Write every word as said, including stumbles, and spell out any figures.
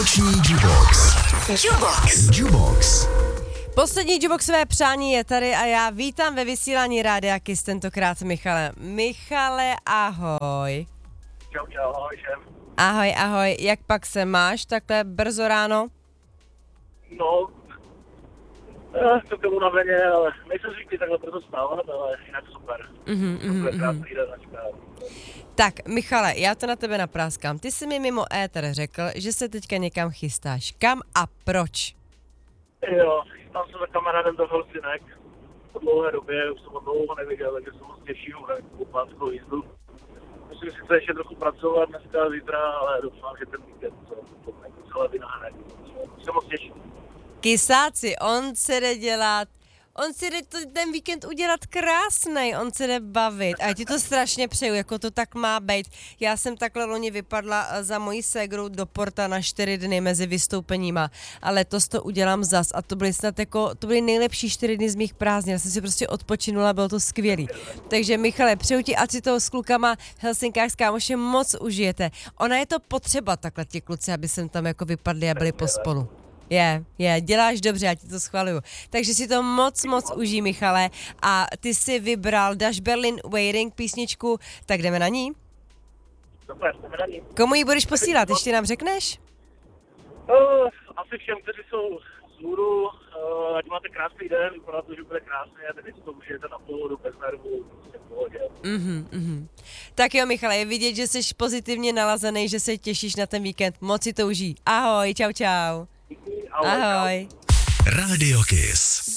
Vánoční Jubox. Jubox. Jubox. Poslední Juboxové přání je tady a já vítám ve vysílání Rádia Kiss tentokrát Michale. Michale, ahoj. Čau, čau, ahoj všem. Ahoj, ahoj, jak pak se máš takhle brzo ráno? No, eh, to tomu naveně, ale nejsem zvyklý takhle brzo stávat, ale jinak super. Mhm, mhm, Super mhm. krásný den, ačka. Tak, Michale, já to na tebe napráskám. Ty jsi mi mimo éter řekl, že se teďka někam chystáš. Kam a proč? Jo, tam jsem za kamarádem do Helsinek. Po dlouhé době, už jsem ho dlouho neviděl, takže jsem moc těším na kupánskou jízdu. Musím sice ještě trochu pracovat dneska a zítra, ale doufám, že ten víkend to, to jako celé vynáhne. Se moc těším. Kysáci, on se jde dělat, on si jde to, ten víkend udělat krásnej, on se jde bavit a já ti to strašně přeju, jako to tak má být. Já jsem takhle loni vypadla za mojí ségrou do Porta na čtyři dny mezi vystoupeníma a letos to udělám zas a to byly snad jako, to byly nejlepší čtyři dny z mých prázdnin, já jsem si prostě odpočinula, bylo to skvělý. Takže Michale, přeju ti, ať si toho s klukama v Helsinkách s kámošem moc užijete. Ona je to potřeba takhle ti kluci, aby sem tam jako vypadli a byli pospolu. Je, je, děláš dobře, já ti to schvaluju. Takže si to moc, moc užij, Michale. A ty si vybral Dash Berlin Waiting písničku, tak jdeme na ní. Super, jdeme na ní. Komu ji budeš posílat, ještě nám řekneš? Uh, asi všem, kteří jsou z hůru, uh, ať máte krásný den, vypadá to, že bude krásný, a teď si to užijete na pohodu, bez nervů, prostě v pohodě. Mhm, mhm. Tak jo, Michale, je vidět, že jsi pozitivně nalazený, že se těšíš na ten víkend. Moc si to užij. Ahoj, čau, čau. Ahoj. Ahoj. Rádio Kiss.